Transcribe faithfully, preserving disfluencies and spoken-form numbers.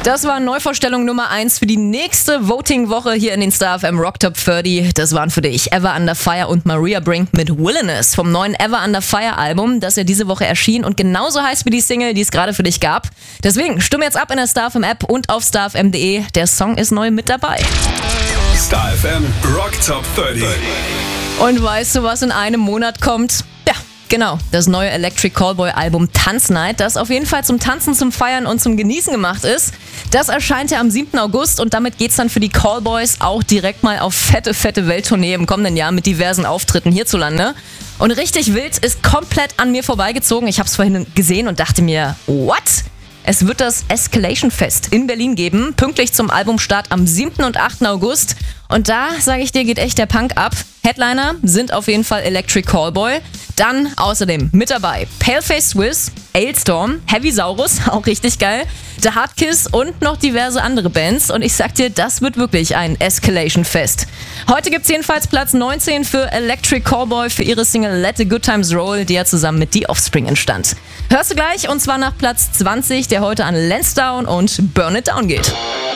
Das war Neuvorstellung Nummer eins für die nächste Voting-Woche hier in den Star F M Rock Top dreißig. Das waren für dich Ever Under Fire und Maria Brink mit Wilderness vom neuen Ever Under Fire Album, das ja diese Woche erschien und genauso heißt wie die Single, die es gerade für dich gab. Deswegen stimm jetzt ab in der Star F M App und auf star f m punkt d e. Der Song ist neu mit dabei. Star F M Rock Top dreißig. Und weißt du, was in einem Monat kommt? Ja, genau, das neue Electric Callboy Album Tanznight, das auf jeden Fall zum Tanzen, zum Feiern und zum Genießen gemacht ist. Das erscheint ja am siebten August und damit geht's dann für die Callboys auch direkt mal auf fette, fette Welttournee im kommenden Jahr mit diversen Auftritten hierzulande. Und richtig wild ist komplett an mir vorbeigezogen. Ich hab's vorhin gesehen und dachte mir, what? Es wird das Escalation Fest in Berlin geben, pünktlich zum Albumstart am siebten und achten August. Und da, sage ich dir, geht echt der Punk ab. Headliner sind auf jeden Fall Electric Callboy. Dann außerdem mit dabei Paleface Swiss, Ailstorm, Heavysaurus, auch richtig geil, The Hardkiss und noch diverse andere Bands. Und ich sag dir, das wird wirklich ein Escalation Fest. Heute gibt's jedenfalls Platz neunzehn für Electric Callboy für ihre Single Let the Good Times Roll, die ja zusammen mit The Offspring entstand. Hörst du gleich und zwar nach Platz zwanzig, der heute an Lansdowne und Burn It Down geht.